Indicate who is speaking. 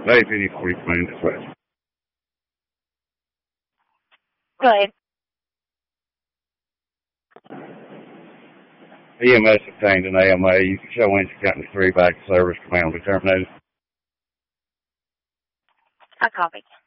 Speaker 1: Bay PD 40 Command Dispatch.
Speaker 2: Go ahead.
Speaker 1: EMS obtained an AMA. You can show Winchester County 3 back to service. Command will be terminated.
Speaker 2: I copy.